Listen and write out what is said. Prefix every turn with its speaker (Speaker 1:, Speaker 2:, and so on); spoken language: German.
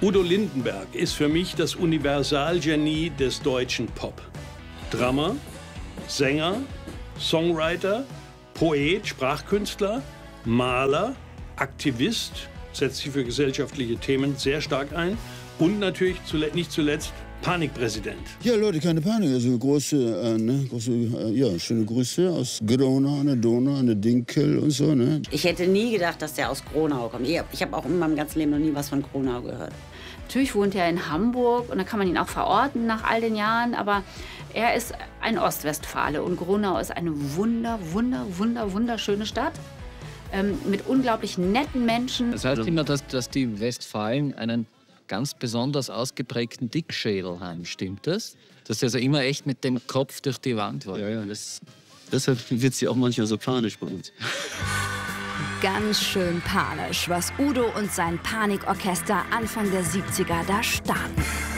Speaker 1: Udo Lindenberg ist für mich das Universalgenie des deutschen Pop. Drummer, Sänger, Songwriter, Poet, Sprachkünstler, Maler, Aktivist, setzt sich für gesellschaftliche Themen sehr stark ein und natürlich nicht zuletzt Panikpräsident.
Speaker 2: Ja, Leute, keine Panik. Also schöne Grüße aus Gronau an der Donau, an der Dinkel und so. Ne?
Speaker 3: Ich hätte nie gedacht, dass der aus Gronau kommt. Ich habe auch in meinem ganzen Leben noch nie was von Gronau gehört.
Speaker 4: Natürlich wohnt er in Hamburg und da kann man ihn auch verorten nach all den Jahren, aber er ist ein Ostwestfale und Gronau ist eine wunderschöne Stadt mit unglaublich netten Menschen.
Speaker 5: Das heißt immer, dass die Westfalen einen ganz besonders ausgeprägten Dickschädel haben. Stimmt das? Dass sie also immer echt mit dem Kopf durch die Wand wollen.
Speaker 6: Ja, deshalb wird sie auch manchmal so panisch bei uns.
Speaker 7: Ganz schön panisch, was Udo und sein Panikorchester Anfang der 70er da starten.